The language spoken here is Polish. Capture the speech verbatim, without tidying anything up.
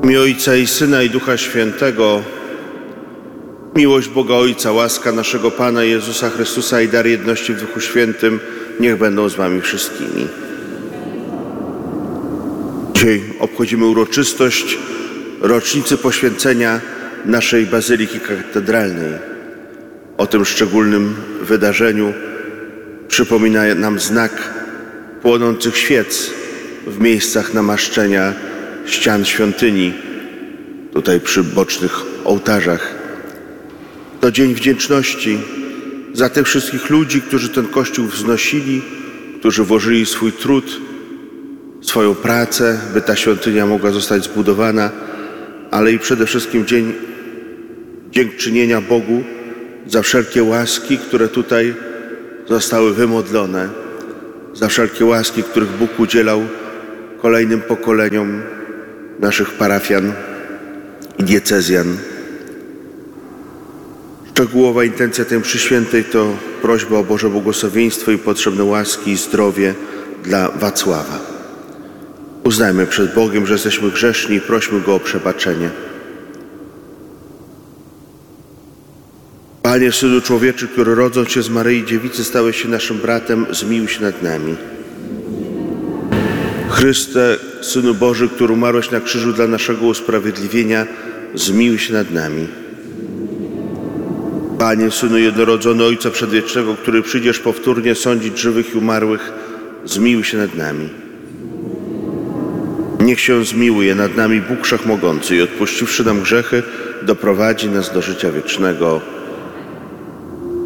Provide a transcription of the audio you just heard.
imię Ojca i Syna i Ducha Świętego, miłość Boga Ojca, łaska naszego Pana Jezusa Chrystusa i dar jedności w Duchu Świętym niech będą z wami wszystkimi. Dzisiaj obchodzimy uroczystość rocznicy poświęcenia naszej Bazyliki Katedralnej. O tym szczególnym wydarzeniu przypomina nam znak płonących świec w miejscach namaszczenia ścian świątyni, tutaj przy bocznych ołtarzach. To dzień wdzięczności za tych wszystkich ludzi, którzy ten kościół wznosili, którzy włożyli swój trud, swoją pracę, by ta świątynia mogła zostać zbudowana, ale i przede wszystkim dzień dziękczynienia Bogu za wszelkie łaski, które tutaj zostały wymodlone, za wszelkie łaski, których Bóg udzielał kolejnym pokoleniom naszych parafian i diecezjan. Szczegółowa intencja tej mszy świętej to prośba o Boże błogosławieństwo i potrzebne łaski i zdrowie dla Wacława. Uznajmy przed Bogiem, że jesteśmy grzeszni i prośmy Go o przebaczenie. Panie, Synu Człowieczy, który rodząc się z Maryi Dziewicy stałeś się naszym bratem, zmiłuj się nad nami. Chryste, Synu Boży, który umarłeś na krzyżu dla naszego usprawiedliwienia, zmiłuj się nad nami. Panie, Synu jednorodzony Ojca Przedwiecznego, który przyjdziesz powtórnie sądzić żywych i umarłych, zmiłuj się nad nami. Niech się zmiłuje nad nami Bóg Wszechmogący i odpuściwszy nam grzechy, doprowadzi nas do życia wiecznego.